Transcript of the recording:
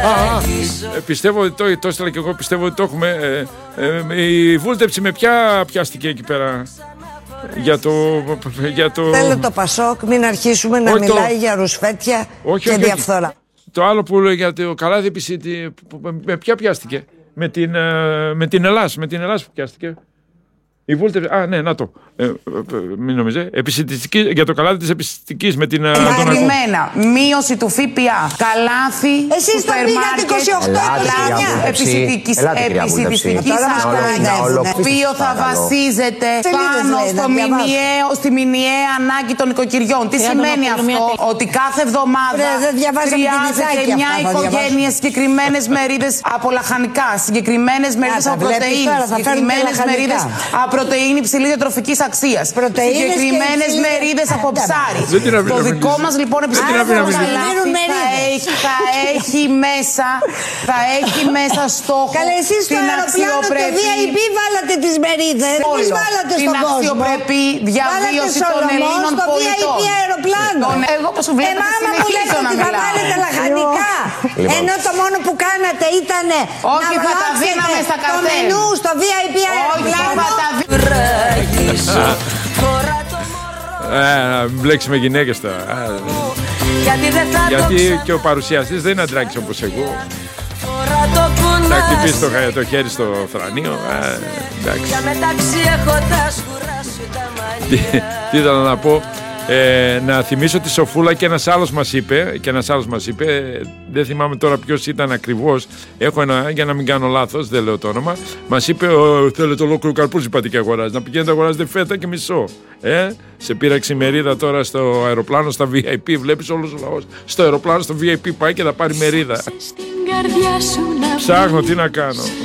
Πιστεύω ότι το έστειλα και εγώ, πιστεύω ότι το έχουμε. Η βούλτεψη με ποια πιάστηκε εκεί πέρα? Για το... Θέλω το Πασόκ, μην αρχίσουμε να μιλάει για ρουσφέτια και διαφθορά. Το άλλο που λέω για το καλάθι, με ποια πιάστηκε? Με την Ελλάς που πιάστηκε. Η βούλτεψη, ναι, να το. Μην νομίζετε. Για το καλάθι της επιστημικής με την. Εγκεκριμένα, μείωση του ΦΠΑ. Καλάθι. Εσείς το πήγατε 28 χρόνια. Επιστημικής ανάγκης. Το οποίο θα βασίζεται πάνω στη μηνιαία ανάγκη των οικοκυριών. Τι σημαίνει αυτό? Ότι κάθε εβδομάδα χρειάζεται μια οικογένεια συγκεκριμένες μερίδες από λαχανικά, συγκεκριμένες μερίδες από πρωτεΐνη, συγκεκριμένες μερίδες από πρωτεΐνη υψηλής διατροφικής αξίας, συγκεκριμένες μερίδες από ψάρι. Το δικό μας λοιπόν επιστημονικό καλάθι θα έχει μέσα στόχο την αξιοπρεπή. Το VIP βάλατε τις μερίδες, εμείς βάλατε στον κόσμο. Την αξιοπρεπή διαβίωση των Ελλήνων πολιτών. Εγώ όπως βλέπετε συνεχίζω να μιλάω. Θα βάλετε λαχανικά, ενώ το μόνο που κάνατε ήταν να βγάλετε το μενού στο VIP αεροπλάνο. Να μπλέξει με γυναίκες τώρα. Γιατί και ο παρουσιαστής δεν είναι αντράκης όπως εγώ. Θα χτυπήσει το χέρι στο θρανίο. Εντάξει. Τι ήθελα να πω? Να θυμίσω τη Σοφούλα και ένας άλλος μας είπε, δεν θυμάμαι τώρα ποιος ήταν ακριβώς, έχω ένα, για να μην κάνω λάθος, δεν λέω το όνομα, μας είπε θέλετε ολόκληρο καρπούζι πάτε και αγοράζει, να πηγαίνετε αγοράζετε φέτα και μισό. Σε πήρα ξημερίδα τώρα στο αεροπλάνο, στα VIP, βλέπεις όλος ο λαός στο αεροπλάνο, στο VIP πάει και θα πάρει μερίδα. Ψάχνω τι να κάνω.